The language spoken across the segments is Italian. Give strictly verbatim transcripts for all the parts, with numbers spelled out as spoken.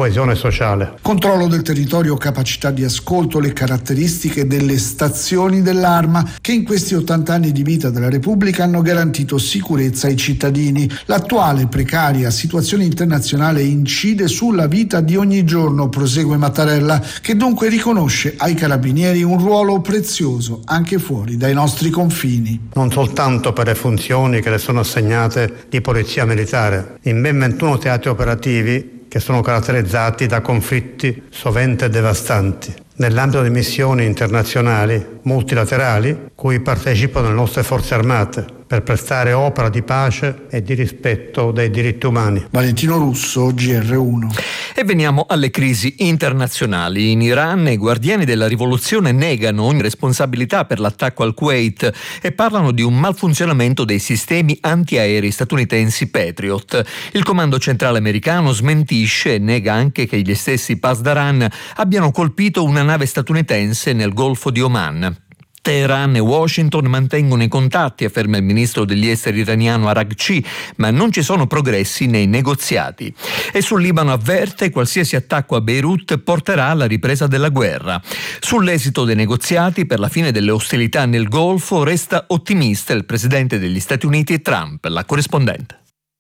coesione sociale. Controllo del territorio, capacità di ascolto, le caratteristiche delle stazioni dell'arma che in questi ottanta anni di vita della Repubblica hanno garantito sicurezza ai cittadini. L'attuale precaria situazione internazionale incide sulla vita di ogni giorno, prosegue Mattarella, che dunque riconosce ai carabinieri un ruolo prezioso anche fuori dai nostri confini. Non soltanto per le funzioni che le sono assegnate di polizia militare, in ben ventuno teatri operativi che sono caratterizzati da conflitti sovente devastanti, nell'ambito di missioni internazionali multilaterali cui partecipano le nostre forze armate per prestare opera di pace e di rispetto dei diritti umani. Valentino Russo, G R uno. E veniamo alle crisi internazionali. In Iran i guardiani della rivoluzione negano ogni responsabilità per l'attacco al Kuwait e parlano di un malfunzionamento dei sistemi antiaerei statunitensi Patriot. Il comando centrale americano smentisce e nega anche che gli stessi Pasdaran abbiano colpito una nave statunitense nel Golfo di Oman. Teheran e Washington mantengono i contatti, afferma il ministro degli esteri iraniano Araghchi, ma non ci sono progressi nei negoziati. E sul Libano avverte: qualsiasi attacco a Beirut porterà alla ripresa della guerra. Sull'esito dei negoziati per la fine delle ostilità nel Golfo resta ottimista il presidente degli Stati Uniti Trump, la corrispondente.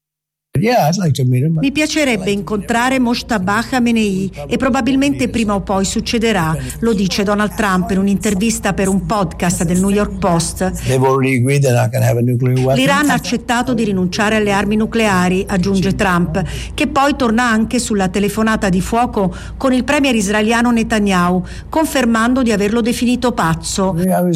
Mi piacerebbe incontrare Mojtaba Khamenei e probabilmente prima o poi succederà, lo dice Donald Trump in un'intervista per un podcast del New York Post. L'Iran ha accettato di rinunciare alle armi nucleari, aggiunge Trump, che poi torna anche sulla telefonata di fuoco con il premier israeliano Netanyahu, confermando di averlo definito pazzo.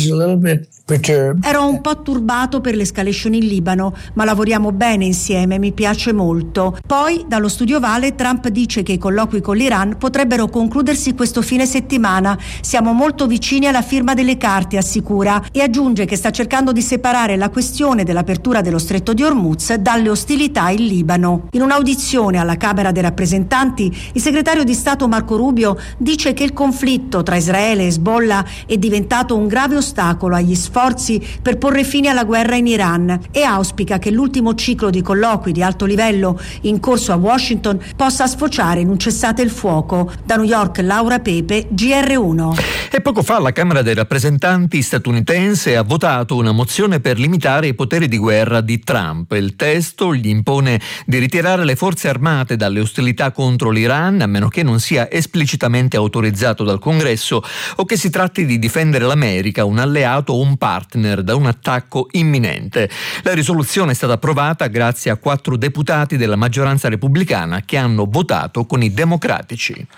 Ero un po' turbato per l'escalation in Libano, ma lavoriamo bene insieme, mi piace molto. Poi, dallo studio Vale, Trump dice che i colloqui con l'Iran potrebbero concludersi questo fine settimana. Siamo molto vicini alla firma delle carte, assicura, e aggiunge che sta cercando di separare la questione dell'apertura dello stretto di Hormuz dalle ostilità in Libano. In un'audizione alla Camera dei rappresentanti, il segretario di Stato Marco Rubio dice che il conflitto tra Israele e Hezbollah è diventato un grave ostacolo agli sforzi per porre fine alla guerra in Iran e auspica che l'ultimo ciclo di colloqui di alto livello in corso a Washington possa sfociare in un cessate il fuoco. Da New York, Laura Pepe, G R uno. E poco fa la Camera dei rappresentanti statunitense ha votato una mozione per limitare i poteri di guerra di Trump. Il testo gli impone di ritirare le forze armate dalle ostilità contro l'Iran, a meno che non sia esplicitamente autorizzato dal Congresso o che si tratti di difendere l'America, un alleato o un partner, da un attacco imminente. La risoluzione è stata approvata grazie a quattro deputati della maggioranza repubblicana che hanno votato con i democratici.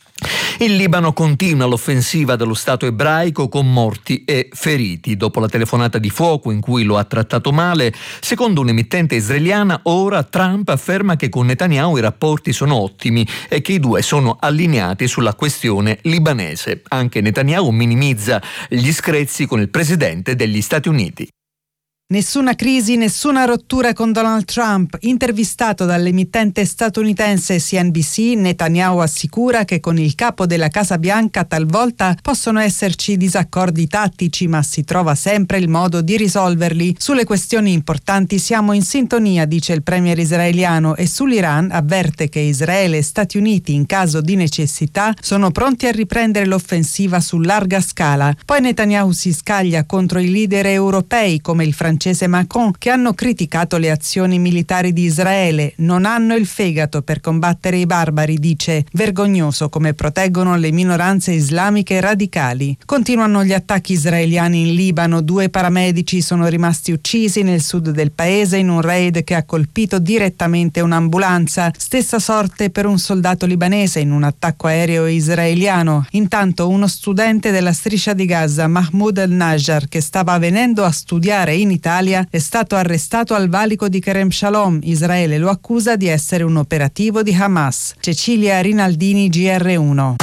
In Libano continua l'offensiva dello Stato ebraico con morti e feriti. Dopo la telefonata di fuoco in cui lo ha trattato male, secondo un'emittente israeliana, ora Trump afferma che con Netanyahu i rapporti sono ottimi e che i due sono allineati sulla questione libanese. Anche Netanyahu minimizza gli screzi con il presidente degli Stati Uniti. Nessuna crisi, nessuna rottura con Donald Trump. Intervistato dall'emittente statunitense C N B C, Netanyahu assicura che con il capo della Casa Bianca talvolta possono esserci disaccordi tattici, ma si trova sempre il modo di risolverli. Sulle questioni importanti siamo in sintonia, dice il premier israeliano, e sull'Iran avverte che Israele e Stati Uniti, in caso di necessità, sono pronti a riprendere l'offensiva su larga scala. Poi Netanyahu si scaglia contro i leader europei come il francese Macron, che hanno criticato le azioni militari di Israele. Non hanno il fegato per combattere i barbari, dice. Vergognoso come proteggono le minoranze islamiche radicali. Continuano gli attacchi israeliani in Libano. Due paramedici sono rimasti uccisi nel sud del paese in un raid che ha colpito direttamente un'ambulanza. Stessa sorte per un soldato libanese in un attacco aereo israeliano. Intanto uno studente della striscia di Gaza, Mahmoud al-Najjar, che stava venendo a studiare in Italia, è stato arrestato al valico di Kerem Shalom. Israele lo accusa di essere un operativo di Hamas. Cecilia Rinaldini, G R uno.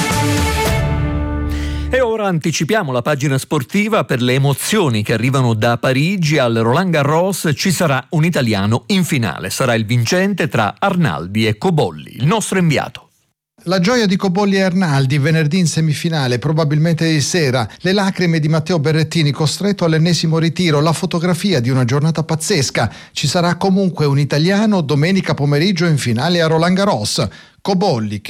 E ora anticipiamo la pagina sportiva per le emozioni che arrivano da Parigi. Al Roland Garros ci sarà un italiano in finale. Sarà il vincente tra Arnaldi e Cobolli. Il nostro inviato. La gioia di Cobolli e Arnaldi venerdì in semifinale, probabilmente di sera, le lacrime di Matteo Berrettini costretto all'ennesimo ritiro, la fotografia di una giornata pazzesca. Ci sarà comunque un italiano domenica pomeriggio in finale a Roland Garros. Cobolli, che